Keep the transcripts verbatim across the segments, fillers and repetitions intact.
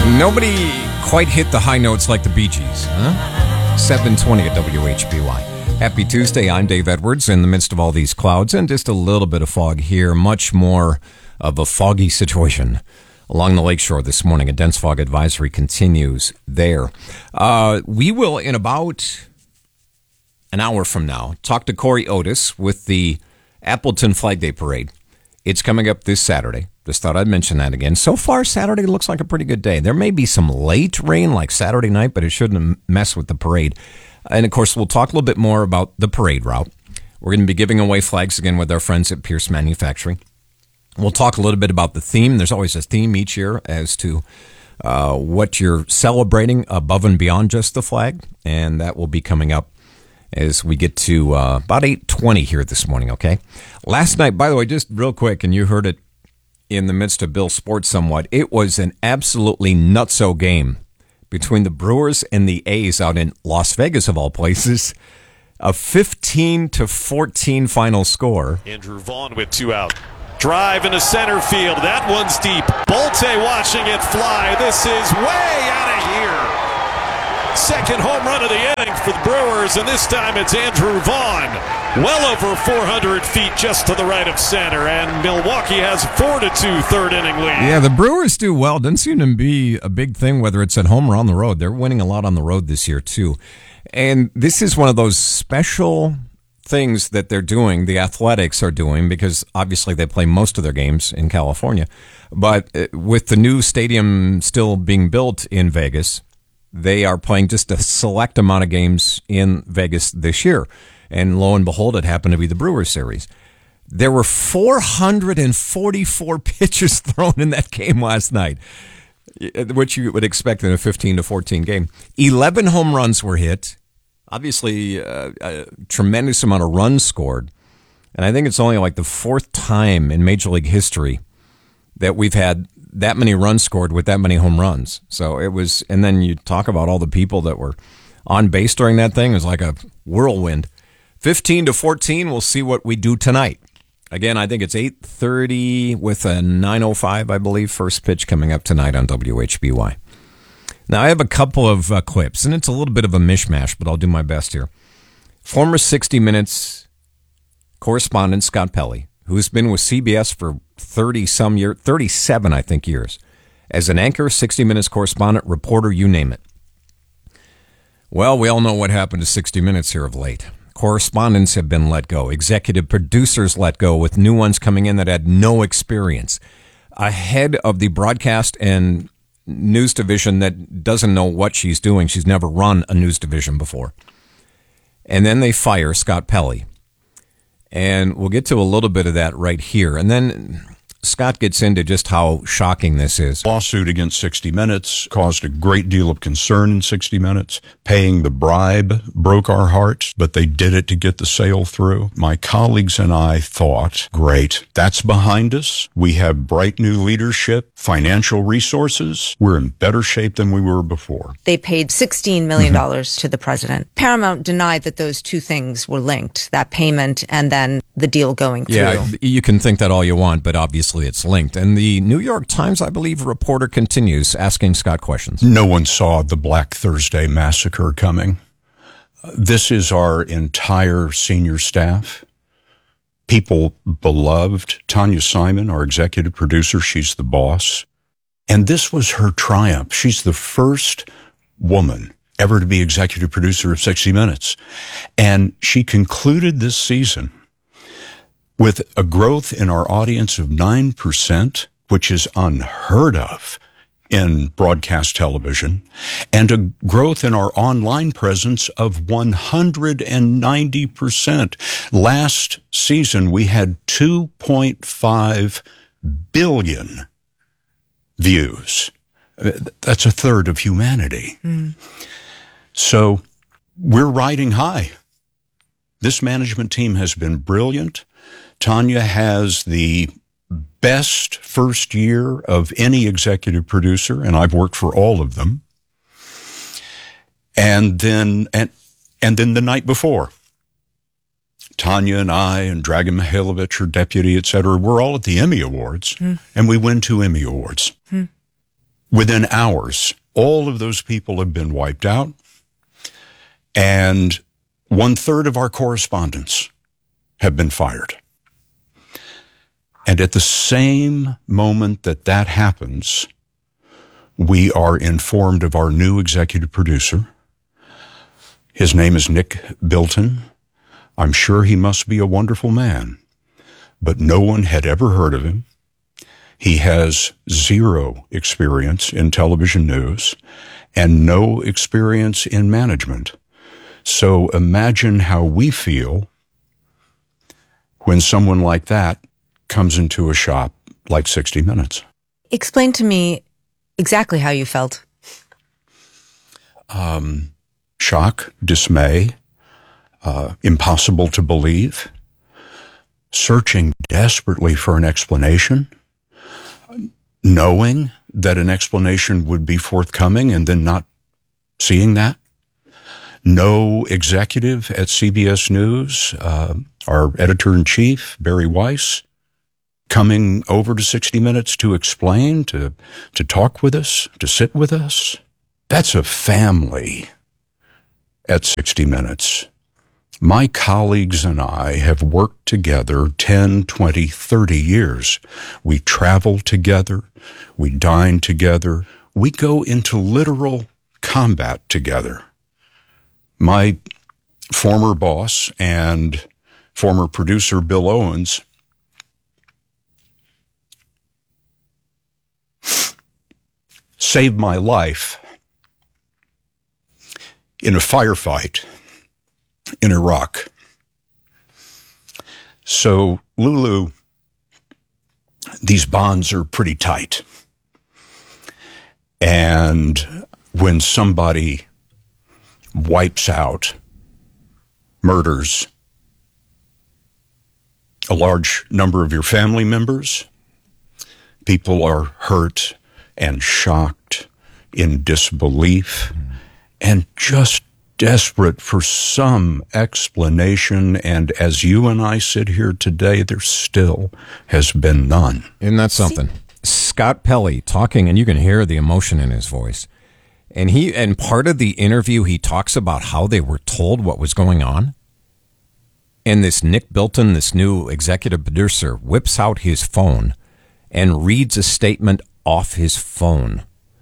Nobody quite hit the high notes like the Bee Gees, huh? seven twenty at W H B Y. Happy Tuesday, I'm Dave Edwards. In the midst of all these clouds and just a little bit of fog here, much more of a foggy situation along the lakeshore this morning. A dense fog advisory continues there. Uh, we will, in about an hour from now, talk to Corey Otis with the Appleton Flag Day Parade. It's coming up this Saturday. Just thought I'd mention that again. So far, Saturday looks like a pretty good day. There may be some late rain like Saturday night, but it shouldn't mess with the parade. And, of course, we'll talk a little bit more about the parade route. We're going to be giving away flags again with our friends at Pierce Manufacturing. We'll talk a little bit about the theme. There's always a theme each year as to uh, what you're celebrating above and beyond just the flag, and that will be coming up as we get to uh, about eight twenty here this morning, okay? Last night, by the way, just real quick, and you heard it in the midst of Bill Sports somewhat, it was an absolutely nutso game between the Brewers and the A's out in Las Vegas, of all places. A fifteen to fourteen final score. Andrew Vaughn with two out. Drive into center field. That one's deep. Bolte watching it fly. This is way out of here. Second home run of the inning for the Brewers, and this time it's Andrew Vaughn. Well over four hundred feet just to the right of center, and Milwaukee has a four to two third inning lead. Yeah, the Brewers do well. Doesn't seem to be a big thing whether it's at home or on the road. They're winning a lot on the road this year, too. And this is one of those special things that they're doing, the Athletics are doing, because obviously they play most of their games in California. But with the new stadium still being built in Vegas, they are playing just a select amount of games in Vegas this year. And lo and behold, it happened to be the Brewers series. There were four hundred forty-four pitches thrown in that game last night, which you would expect in a fifteen to fourteen game. eleven home runs were hit. Obviously, uh, a tremendous amount of runs scored. And I think it's only like the fourth time in Major League history that we've had that many runs scored with that many home runs. So it was, and then you talk about all the people that were on base during that thing. It was like a whirlwind. fifteen to fourteen, we'll see what we do tonight. Again, I think it's eight thirty with a nine oh five, I believe, first pitch coming up tonight on W H B Y. Now, I have a couple of uh, clips, and it's a little bit of a mishmash, but I'll do my best here. Former sixty minutes correspondent Scott Pelley, who's been with C B S for thirty-some years, thirty-seven, I think, years, as an anchor, sixty minutes correspondent, reporter, you name it. Well, we all know what happened to sixty minutes here of late. Correspondents have been let go. Executive producers let go, with new ones coming in that had no experience. A head of the broadcast and news division that doesn't know what she's doing. She's never run a news division before. And then they fire Scott Pelley. And we'll get to a little bit of that right here. And then Scott gets into just how shocking this is. Lawsuit against sixty minutes caused a great deal of concern in sixty minutes. Paying the bribe broke our hearts, but they did it to get the sale through. My colleagues and I thought, great, that's behind us. We have bright new leadership, financial resources. We're in better shape than we were before. They paid sixteen million dollars mm-hmm. to the president. Paramount denied that those two things were linked, that payment and then the deal going through. Yeah, you can think that all you want, but obviously it's linked. And the New York Times, I believe, reporter continues asking Scott questions. No one saw the Black Thursday massacre coming. This is our entire senior staff. People beloved. Tanya Simon, our executive producer, she's the boss. And this was her triumph. She's the first woman ever to be executive producer of sixty minutes. And she concluded this season with a growth in our audience of nine percent, which is unheard of in broadcast television, and a growth in our online presence of one hundred ninety percent. Last season, we had two point five billion views. That's a third of humanity. Mm. So we're riding high. This management team has been brilliant. Tanya has the best first year of any executive producer, and I've worked for all of them. And then, and, and then the night before, Tanya and I and Dragan Mihailovich, her deputy, et cetera, we're all at the Emmy Awards, mm. and we win two Emmy Awards. Mm. Within hours, all of those people have been wiped out, and one third of our correspondents have been fired. And at the same moment that that happens, we are informed of our new executive producer. His name is Nick Bilton. I'm sure he must be a wonderful man, but no one had ever heard of him. He has zero experience in television news and no experience in management. So imagine how we feel when someone like that comes into a shop like sixty minutes. Explain to me exactly how you felt. Um, shock, dismay, uh, impossible to believe, searching desperately for an explanation, knowing that an explanation would be forthcoming and then not seeing that. No executive at C B S News, uh, our editor-in-chief, Barry Weiss, coming over to sixty minutes to explain, to, to talk with us, to sit with us. That's a family at sixty minutes. My colleagues and I have worked together ten, twenty, thirty years. We travel together. We dine together. We go into literal combat together. My former boss and former producer, Bill Owens, saved my life in a firefight in Iraq. So, Lulu, these bonds are pretty tight. And when somebody wipes out, murders a large number of your family members, people are hurt and shocked, in disbelief, and just desperate for some explanation. And as you and I sit here today, there still has been none. Isn't that something? Scott Pelley talking, and you can hear the emotion in his voice. And he, and part of the interview, he talks about how they were told what was going on. And this Nick Bilton, this new executive producer, whips out his phone and reads a statement off his phone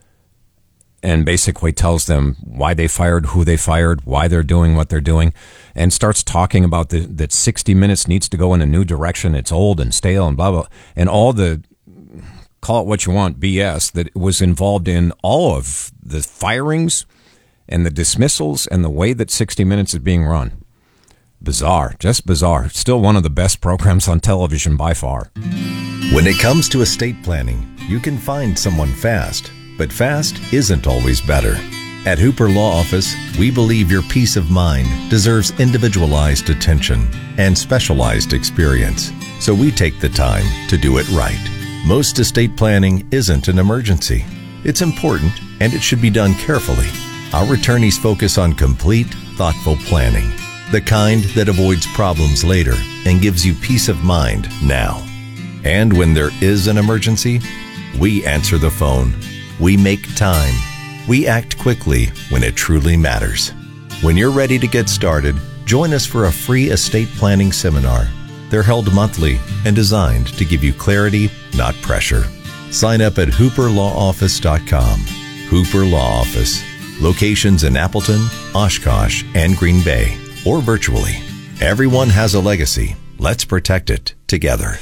and basically tells them why they fired, who they fired, why they're doing what they're doing, and starts talking about the, that sixty minutes needs to go in a new direction. It's old and stale and blah, blah, and all the, call it what you want, B S that was involved in all of the firings and the dismissals and the way that sixty minutes is being run. Bizarre, just bizarre. Still one of the best programs on television by far. When it comes to estate planning, you can find someone fast, but fast isn't always better. At Hooper Law Office, we believe your peace of mind deserves individualized attention and specialized experience, so we take the time to do it right. Most estate planning isn't an emergency. It's important, and it should be done carefully. Our attorneys focus on complete, thoughtful planning, the kind that avoids problems later and gives you peace of mind now. And when there is an emergency, we answer the phone. We make time. We act quickly when it truly matters. When you're ready to get started, join us for a free estate planning seminar. They're held monthly and designed to give you clarity, not pressure. Sign up at hooper law office dot com. Hooper Law Office. Locations in Appleton, Oshkosh, and Green Bay, or virtually. Everyone has a legacy. Let's protect it together.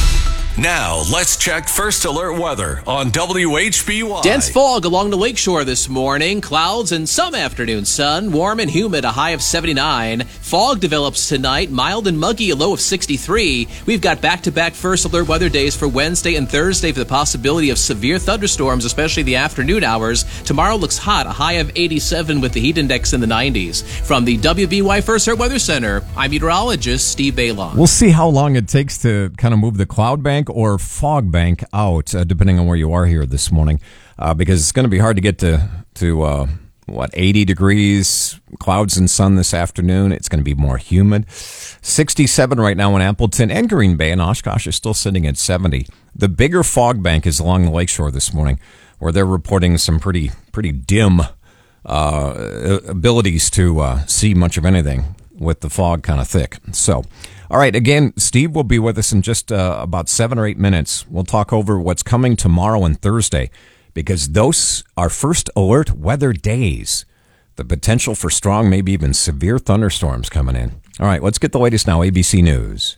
Now, let's check First Alert weather on W H B Y. Dense fog along the lakeshore this morning. Clouds and some afternoon sun. Warm and humid, a high of seventy-nine. Fog develops tonight. Mild and muggy, a low of sixty-three. We've got back-to-back First Alert weather days for Wednesday and Thursday for the possibility of severe thunderstorms, especially the afternoon hours. Tomorrow looks hot, a high of eighty-seven with the heat index in the nineties. From the W B Y First Alert Weather Center, I'm meteorologist Steve Baylon. We'll see how long it takes to kind of move the cloud bank or fog bank out, uh, depending on where you are here this morning, uh, because it's going to be hard to get to, to uh, what, eighty degrees, clouds and sun this afternoon. It's going to be more humid. sixty-seven right now in Appleton, and Green Bay and Oshkosh are still sitting at seventy. The bigger fog bank is along the lakeshore this morning. where they're reporting some pretty pretty dim uh, abilities to uh, see much of anything with the fog kind of thick. So, all right, again, Steve will be with us in just uh, about seven or eight minutes. We'll talk over what's coming tomorrow and Thursday, because those are first alert weather days. The potential for strong, maybe even severe thunderstorms coming in. All right, let's get the latest now. A B C News.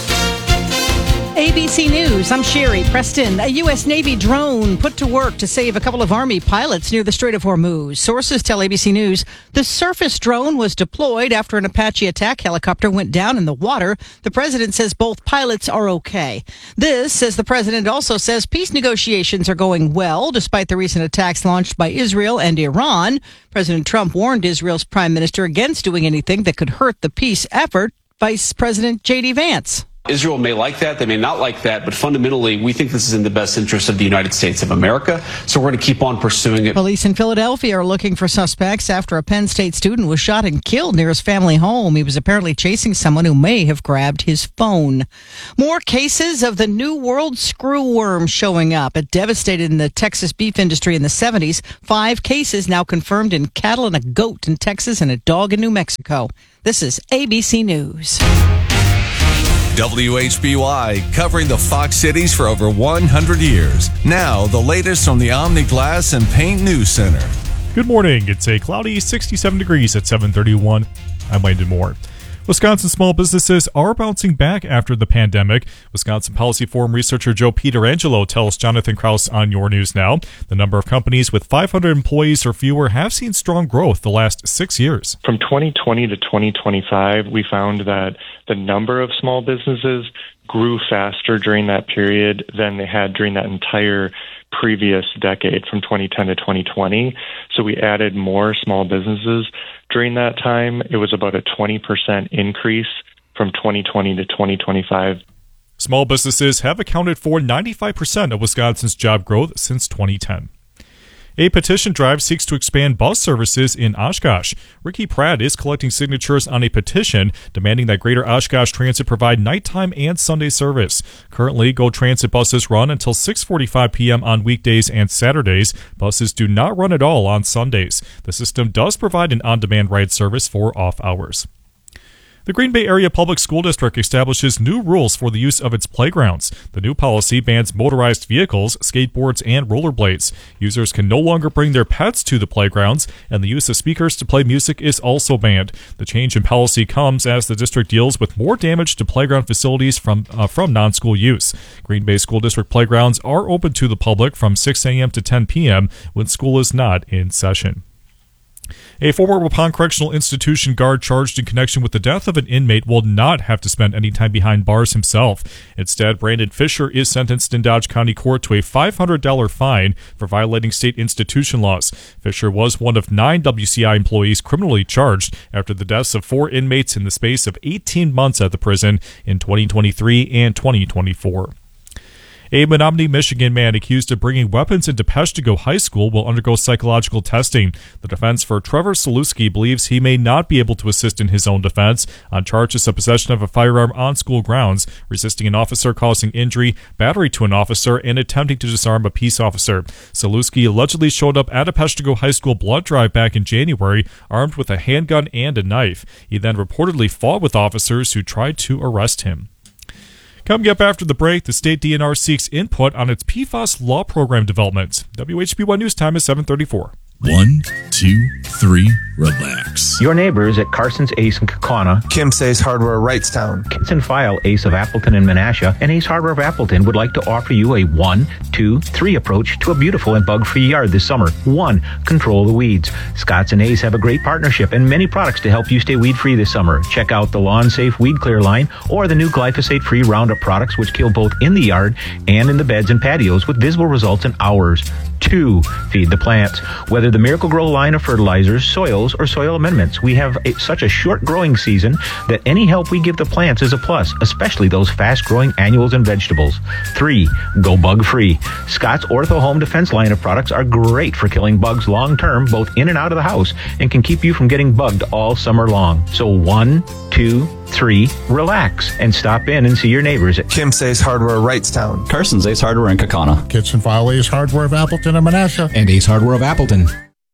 A B C News, I'm Sherry Preston. A U S Navy drone put to work to save a couple of Army pilots near the Strait of Hormuz. Sources tell A B C News the surface drone was deployed after an Apache attack helicopter went down in the water. The president says both pilots are okay. This, as the president also says, peace negotiations are going well despite the recent attacks launched by Israel and Iran. President Trump warned Israel's prime minister against doing anything that could hurt the peace effort. Vice President J D Vance. Israel may like that, they may not like that, but fundamentally, we think this is in the best interest of the United States of America, so we're going to keep on pursuing it. Police in Philadelphia are looking for suspects after a Penn State student was shot and killed near his family home. He was apparently chasing someone who may have grabbed his phone. More cases of the New World screwworm showing up. It devastated in the Texas beef industry in the seventies. Five cases now confirmed in cattle and a goat in Texas and a dog in New Mexico. This is A B C News. W H B Y, covering the Fox Cities for over one hundred years. Now, the latest from the Omni Glass and Paint News Center. Good morning. It's a cloudy sixty-seven degrees at seven thirty-one. I'm Landon Moore. Wisconsin small businesses are bouncing back after the pandemic. Wisconsin Policy Forum researcher Joe Pietrangelo tells Jonathan Krause on Your News Now the number of companies with five hundred employees or fewer have seen strong growth the last six years. From twenty twenty to twenty twenty-five, we found that the number of small businesses grew faster during that period than they had during that entire previous decade, from twenty ten to twenty twenty. So we added more small businesses during that time. It was about a twenty percent increase from twenty twenty to twenty twenty-five. Small businesses have accounted for ninety-five percent of Wisconsin's job growth since twenty ten. A petition drive seeks to expand bus services in Oshkosh. Ricky Pratt is collecting signatures on a petition demanding that Greater Oshkosh Transit provide nighttime and Sunday service. Currently, GO Transit buses run until six forty-five p.m. on weekdays and Saturdays. Buses do not run at all on Sundays. The system does provide an on-demand ride service for off hours. The Green Bay Area Public School District establishes new rules for the use of its playgrounds. The new policy bans motorized vehicles, skateboards, and rollerblades. Users can no longer bring their pets to the playgrounds, and the use of speakers to play music is also banned. The change in policy comes as the district deals with more damage to playground facilities from uh, from non-school use. Green Bay School District playgrounds are open to the public from six a.m. to ten p.m. when school is not in session. A former Waupun Correctional Institution guard charged in connection with the death of an inmate will not have to spend any time behind bars himself. Instead, Brandon Fisher is sentenced in Dodge County Court to a five hundred dollars fine for violating state institution laws. Fisher was one of nine W C I employees criminally charged after the deaths of four inmates in the space of eighteen months at the prison in twenty twenty-three and twenty twenty-four. A Menominee, Michigan man accused of bringing weapons into Peshtigo High School will undergo psychological testing. The defense for Trevor Saluski believes he may not be able to assist in his own defense on charges of possession of a firearm on school grounds, resisting an officer causing injury, battery to an officer, and attempting to disarm a peace officer. Saluski allegedly showed up at a Peshtigo High School blood drive back in January, armed with a handgun and a knife. He then reportedly fought with officers who tried to arrest him. Coming up after the break, the state D N R seeks input on its P FAS law program development. W H B Y News time is seven thirty-four. One, two, three, relax. Your neighbors at Carson's Ace in Kaukauna, Kim Say's Hardware Wrightstown, Kits and File Ace of Appleton and Menasha, and Ace Hardware of Appleton would like to offer you a one, two, three approach to a beautiful and bug-free yard this summer. One, control the weeds. Scotts and Ace have a great partnership and many products to help you stay weed-free this summer. Check out the Lawn Safe Weed Clear line or the new glyphosate-free Roundup products, which kill both in the yard and in the beds and patios with visible results in hours. Two, feed the plants. Whether the Miracle Grow line of fertilizer fertilizers, soils, or soil amendments. We have a, such a short growing season that any help we give the plants is a plus, especially those fast-growing annuals and vegetables. Three, go bug-free. Scott's Ortho Home Defense line of products are great for killing bugs long-term, both in and out of the house, and can keep you from getting bugged all summer long. So one, two, three, relax, and stop in and see your neighbors at Kim's Ace Hardware, Wrightstown. Carson's Ace Hardware in Kaukauna. Kitchen File Ace Hardware of Appleton and Menasha. And Ace Hardware of Appleton.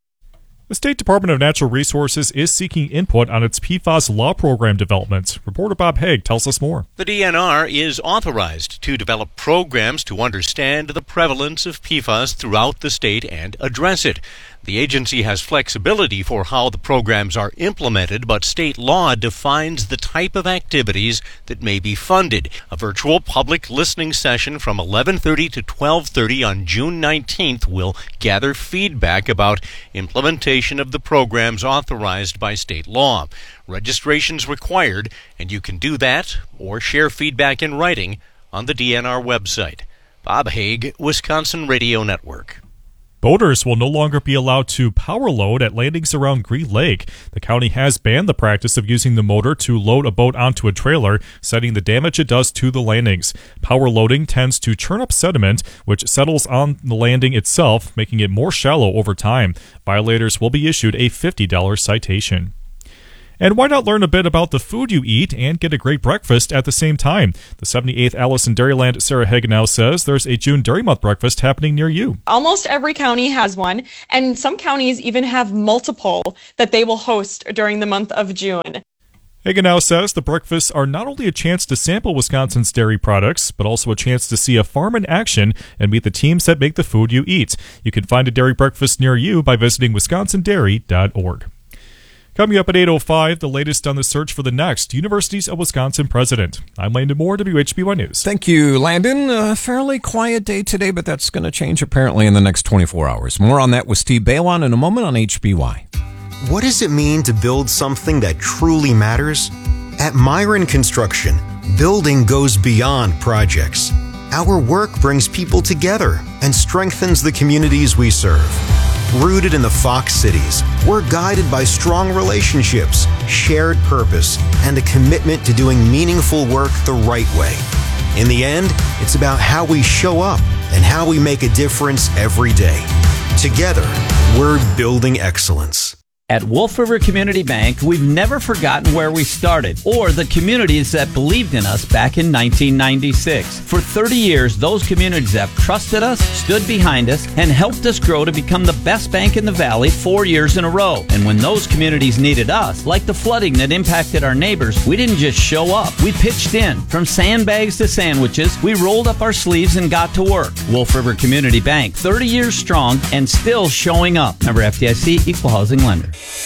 The State Department of Natural Resources is seeking input on its P FAS law program development. Reporter Bob Haig tells us more. The D N R is authorized to develop programs to understand the prevalence of P FAS throughout the state and address it. The agency has flexibility for how the programs are implemented, but state law defines the type of activities that may be funded. A virtual public listening session from eleven thirty to twelve thirty on June nineteenth will gather feedback about implementation of the programs authorized by state law. Registration's required, and you can do that or share feedback in writing on the D N R website. Bob Haig, Wisconsin Radio Network. Boaters will no longer be allowed to power load at landings around Green Lake. The county has banned the practice of using the motor to load a boat onto a trailer, citing the damage it does to the landings. Power loading tends to churn up sediment, which settles on the landing itself, making it more shallow over time. Violators will be issued a fifty dollars citation. And why not learn a bit about the food you eat and get a great breakfast at the same time? The seventy-eighth Allison Dairyland Sarah Hagenow says there's a June Dairy Month breakfast happening near you. Almost every county has one, and some counties even have multiple that they will host during the month of June. Hagenow says the breakfasts are not only a chance to sample Wisconsin's dairy products, but also a chance to see a farm in action and meet the teams that make the food you eat. You can find a dairy breakfast near you by visiting wisconsin dairy dot org. Coming up at eight oh five, the latest on the search for the next Universities of Wisconsin president. I'm Landon Moore, W H B Y News. Thank you, Landon. A fairly quiet day today, but that's going to change apparently in the next twenty-four hours. More on that with Steve Balon in a moment on H B Y. What does it mean to build something that truly matters? At Myron Construction, building goes beyond projects. Our work brings people together and strengthens the communities we serve. Rooted in the Fox Cities, we're guided by strong relationships, shared purpose, and a commitment to doing meaningful work the right way. In the end, it's about how we show up and how we make a difference every day. Together, we're building excellence. At Wolf River Community Bank, we've never forgotten where we started or the communities that believed in us back in nineteen ninety-six. For thirty years, those communities have trusted us, stood behind us, and helped us grow to become the best bank in the Valley four years in a row. And when those communities needed us, like the flooding that impacted our neighbors, we didn't just show up. We pitched in. From sandbags to sandwiches, we rolled up our sleeves and got to work. Wolf River Community Bank, thirty years strong and still showing up. Member F D I C, Equal Housing Lender.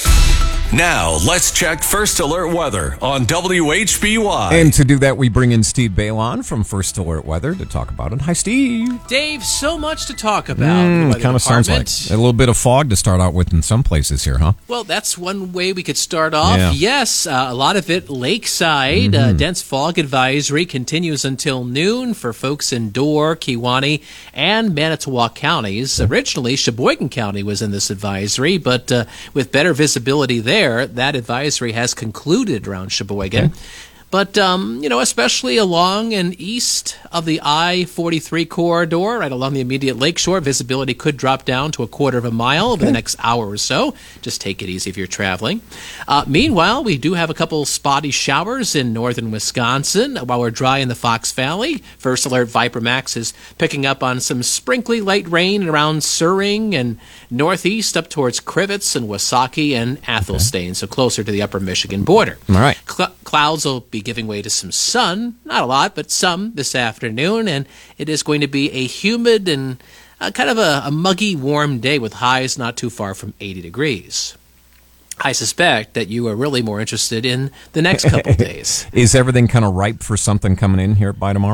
Now, let's check First Alert Weather on W H B Y. And to do that, we bring in Steve Balon from First Alert Weather to talk about it. Hi, Steve. Dave, so much to talk about. Mm, kind of sounds like a little bit of fog to start out with in some places here, huh? Well, that's one way we could start off. Yeah. Yes, uh, a lot of it lakeside. Mm-hmm. Uh, dense fog advisory continues until noon for folks in Door, Kewaunee, and Manitowoc counties. Yeah. Originally, Sheboygan County was in this advisory, but uh, with better visibility there, There, that advisory has concluded around Sheboygan. Okay. But, um, you know, especially along and east of the I forty-three corridor, right along the immediate lakeshore, visibility could drop down to a quarter of a mile over okay. the next hour or so. Just take it easy if you're traveling. Uh, meanwhile, we do have a couple spotty showers in northern Wisconsin while we're dry in the Fox Valley. First Alert Viper Max is picking up on some sprinkly light rain around Suring and northeast up towards Crivitz and Wasaki and Athelstane, okay. so closer to the upper Michigan border. All right. Cl- clouds will be giving way to some sun, not a lot, but some this afternoon, and it is going to be a humid and uh, kind of a, a muggy, warm day with highs not too far from eighty degrees. I suspect that you are really more interested in the next couple days. Is everything kind of ripe for something coming in here by tomorrow?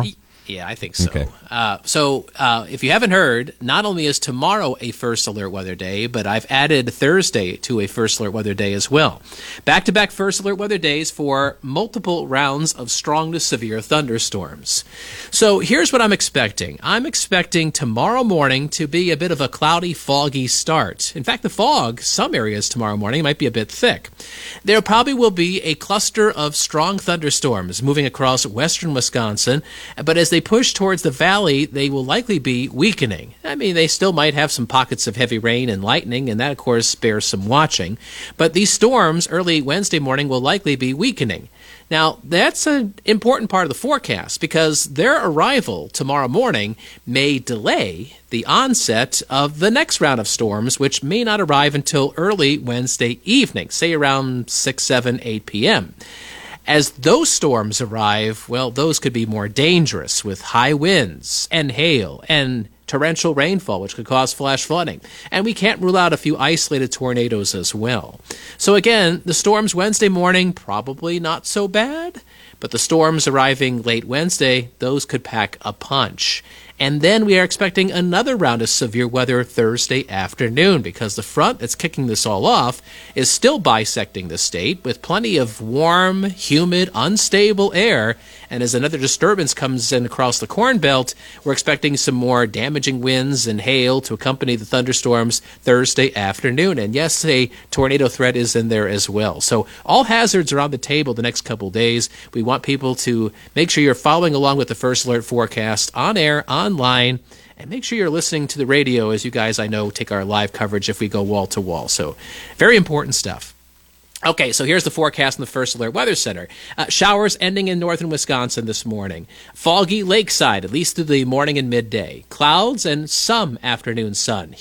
Yeah, I think so. Okay. Uh, so uh, if you haven't heard, not only is tomorrow a First Alert Weather Day, but I've added Thursday to a First Alert Weather Day as well. Back-to-back First Alert Weather Days for multiple rounds of strong to severe thunderstorms. So here's what I'm expecting. I'm expecting tomorrow morning to be a bit of a cloudy, foggy start. In fact, the fog, some areas tomorrow morning, might be a bit thick. There probably will be a cluster of strong thunderstorms moving across western Wisconsin, but as they push towards the valley, they will likely be weakening. I mean, they still might have some pockets of heavy rain and lightning, and that, of course, bears some watching. But these storms early Wednesday morning will likely be weakening. Now, that's an important part of the forecast because their arrival tomorrow morning may delay the onset of the next round of storms, which may not arrive until early Wednesday evening, say around six, seven, eight p.m. As those storms arrive, well, those could be more dangerous with high winds and hail and torrential rainfall, which could cause flash flooding. And we can't rule out a few isolated tornadoes as well. So again, the storms Wednesday morning, probably not so bad, but the storms arriving late Wednesday, those could pack a punch. And then we are expecting another round of severe weather Thursday afternoon because the front that's kicking this all off is still bisecting the state with plenty of warm, humid, unstable air. And as another disturbance comes in across the Corn Belt, we're expecting some more damaging winds and hail to accompany the thunderstorms Thursday afternoon. And yes, a tornado threat is in there as well. So all hazards are on the table the next couple days. We want people to make sure you're following along with the First Alert forecast on air, online, and make sure you're listening to the radio, as you guys, I know, take our live coverage if we go wall to wall. So very important stuff. Okay, so here's the forecast in the First Alert Weather Center. Uh, showers ending in northern Wisconsin this morning. Foggy lakeside, at least through the morning and midday. Clouds and some afternoon sun.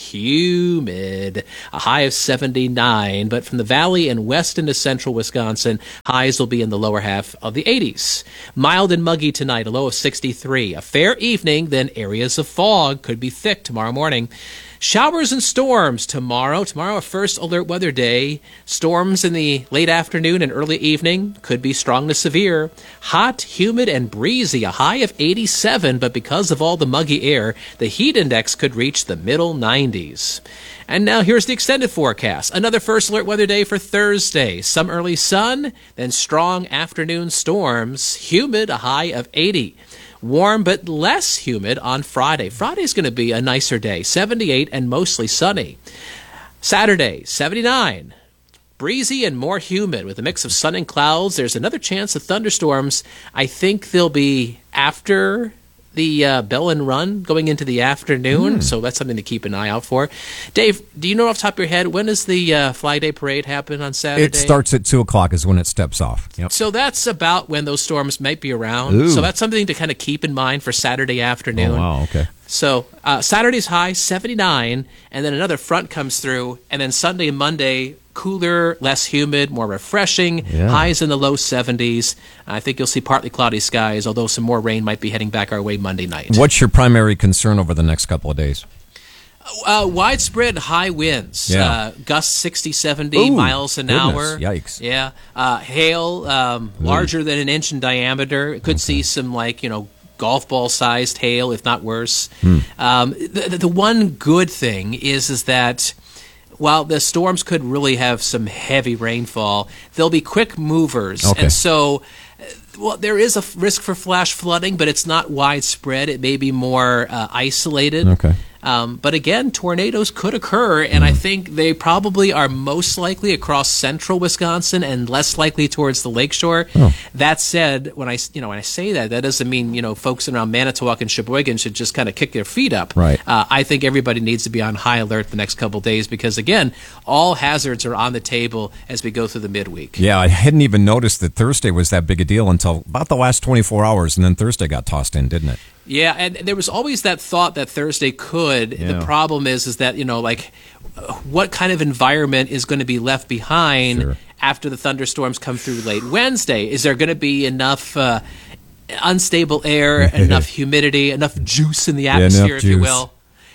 Humid. A high of seventy-nine, but from the valley and west into central Wisconsin, highs will be in the lower half of the eighties. Mild and muggy tonight, a low of sixty-three. A fair evening, then areas of fog could be thick tomorrow morning. Showers and storms tomorrow. Tomorrow, a First Alert Weather Day. Storms in the late afternoon and early evening could be strong to severe. Hot, humid, and breezy. A high of eighty-seven, but because of all the muggy air, the heat index could reach the middle nineties. And now here's the extended forecast. Another First Alert Weather Day for Thursday. Some early sun, then strong afternoon storms. Humid, a high of eighty. Warm but less humid on Friday. Friday's going to be a nicer day, seventy-eight and mostly sunny. Saturday, seventy-nine. Breezy and more humid with a mix of sun and clouds. There's another chance of thunderstorms. I think they'll be after the uh, bell and run going into the afternoon, mm. so that's something to keep an eye out for. Dave, do you know off the top of your head, when does the uh, Flag Day Parade happen on Saturday? It starts at two o'clock is when it steps off. Yep. So that's about when those storms might be around. Ooh. So that's something to kind of keep in mind for Saturday afternoon. Oh, wow, okay. So uh, Saturday's high, seventy-nine, and then another front comes through, and then Sunday and Monday, cooler, less humid, more refreshing, yeah. highs in the low seventies. I think you'll see partly cloudy skies, although some more rain might be heading back our way Monday night. What's your primary concern over the next couple of days? Uh, widespread high winds, Yeah. uh, gusts sixty, seventy Ooh, miles an goodness, hour. yikes. Yeah. Uh, hail um, larger than an inch in diameter. It could see some, like, you know, golf ball sized hail, if not worse. Hmm. Um, the, the one good thing is, is that while the storms could really have some heavy rainfall, they'll be quick movers. Okay. And so, uh, well, there is a f- risk for flash flooding, but it's not widespread. It may be more uh, isolated. Okay. Um, but again, tornadoes could occur, and I think they probably are most likely across central Wisconsin and less likely towards the lakeshore. Oh. That said, when I you know when I say that, that doesn't mean you know folks around Manitowoc and Sheboygan should just kind of kick their feet up. Right. Uh, I think everybody needs to be on high alert the next couple of days because again, all hazards are on the table as we go through the midweek. Yeah, I hadn't even noticed that Thursday was that big a deal until about the last twenty-four hours, and then Thursday got tossed in, didn't it? Yeah, and there was always that thought that Thursday could. Yeah. The problem is, is that you know, like, what kind of environment is going to be left behind Sure. after the thunderstorms come through late Wednesday? Is there going to be enough uh, unstable air, enough humidity, enough juice in the enough atmosphere, if you juice. will?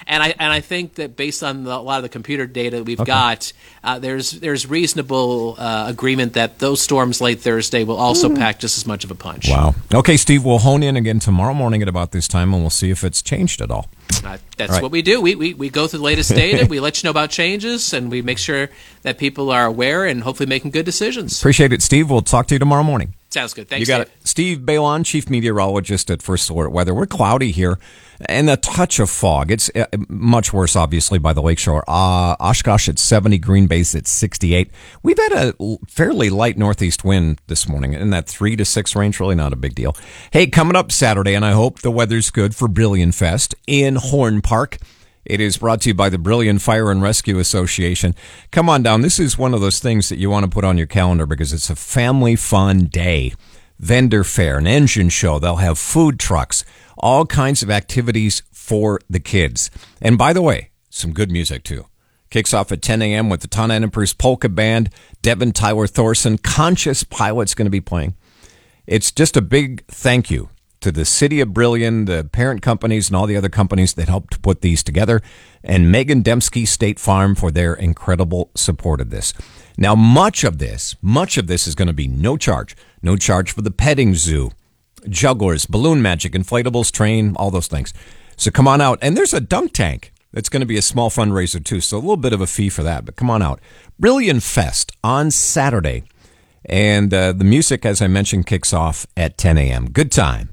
And I and I think that based on the, a lot of the computer data we've Okay. got, uh, there's there's reasonable uh, agreement that those storms late Thursday will also Mm. pack just as much of a punch. Wow. Okay, Steve, we'll hone in again tomorrow morning at about this time, and we'll see if it's changed at all. Uh, that's All right. what we do. We, we we go through the latest data. We let you know about changes, and we make sure that people are aware and hopefully making good decisions. Appreciate it, Steve. We'll talk to you tomorrow morning. Sounds good. Thanks, You got Dave. it. Steve Balon, Chief Meteorologist at First Alert Weather. We're cloudy here and a touch of fog. It's uh, much worse, obviously, by the lakeshore. Uh, Oshkosh at seventy, Green Bay's at sixty-eight. We've had a l- fairly light northeast wind this morning in that three to six range. Really not a big deal. Hey, coming up Saturday, and I hope the weather's good for Brilliant Fest in Horn Park. It is brought to you by the Brilliant Fire and Rescue Association. Come on down. This is one of those things that you want to put on your calendar because it's a family fun day. Vendor fair, an engine show. They'll have food trucks, all kinds of activities for the kids. And by the way, some good music too. Kicks off at ten a.m. with the Ton Emperor's Polka Band. Devin Tyler Thorson, Conscious Pilot's going to be playing. It's just a big thank you to the City of Brillion, the parent companies, and all the other companies that helped to put these together, and Megan Dembski State Farm for their incredible support of this. Now, much of this, much of this is going to be no charge. No charge for the petting zoo, jugglers, balloon magic, inflatables, train, all those things. So come on out. And there's a dunk tank. That's going to be a small fundraiser, too, so a little bit of a fee for that. But come on out. Brilliant Fest on Saturday. And uh, the music, as I mentioned, kicks off at ten a.m. Good time.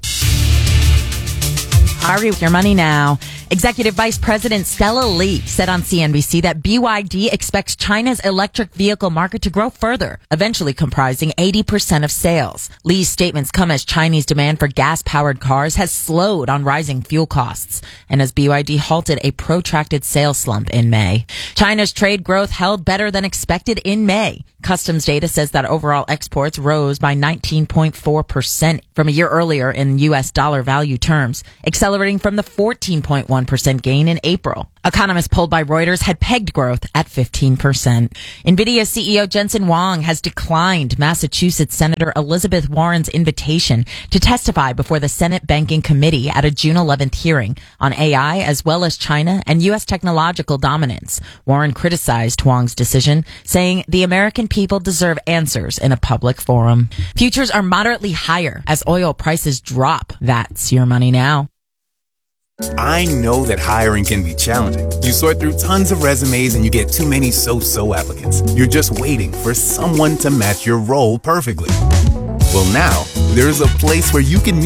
Ari, with your money now. Executive Vice President Stella Lee said on C N B C that B Y D expects China's electric vehicle market to grow further, eventually comprising eighty percent of sales. Lee's statements come as Chinese demand for gas-powered cars has slowed on rising fuel costs, and as B Y D halted a protracted sales slump in May. China's trade growth held better than expected in May. Customs data says that overall exports rose by nineteen point four percent from a year earlier in U S dollar value terms, accelerating from the fourteen point one percent gain in April. Economists polled by Reuters had pegged growth at fifteen percent. NVIDIA C E O Jensen Huang has declined Massachusetts Senator Elizabeth Warren's invitation to testify before the Senate Banking Committee at a June eleventh hearing on A I as well as China and U S technological dominance. Warren criticized Huang's decision, saying the American people deserve answers in a public forum. Futures are moderately higher as oil prices drop. That's your money now. I know that hiring can be challenging. You sort through tons of resumes and you get too many so-so applicants. You're just waiting for someone to match your role perfectly. Well, now, there's a place where you can meet